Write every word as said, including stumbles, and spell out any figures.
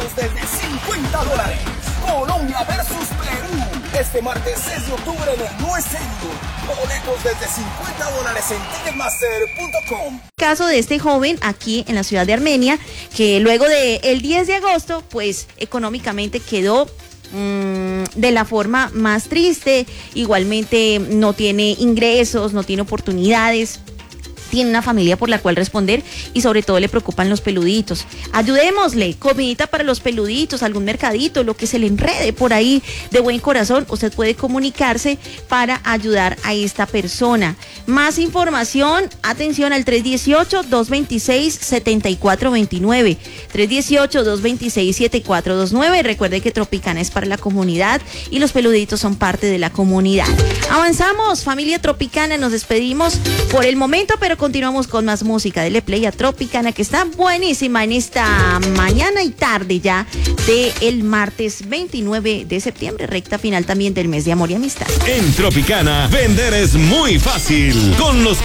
boletos desde cincuenta dólares. Colombia versus Perú. Este martes seis de octubre en el No Es Serio. Boletos desde cincuenta dólares en ticketmaster punto com. Caso de este joven aquí en la ciudad de Armenia, que luego del diez de agosto, pues económicamente quedó mmm, de la forma más triste. Igualmente no tiene ingresos, no tiene oportunidades. Tiene una familia por la cual responder y sobre todo le preocupan los peluditos. Ayudémosle, comidita para los peluditos, algún mercadito, lo que se le enrede por ahí de buen corazón. Usted puede comunicarse para ayudar a esta persona. Más información, atención al tres uno ocho, dos dos seis, siete cuatro dos nueve, tres uno ocho, dos dos seis, siete cuatro dos nueve. Recuerde que Tropicana es para la comunidad y los peluditos son parte de la comunidad. Avanzamos, familia Tropicana, nos despedimos por el momento, pero continuamos con más música. Dele play a Tropicana, que está buenísima en esta mañana y tarde ya del martes veintinueve de septiembre, recta final también del mes de amor y amistad. En Tropicana, vender es muy fácil. Con los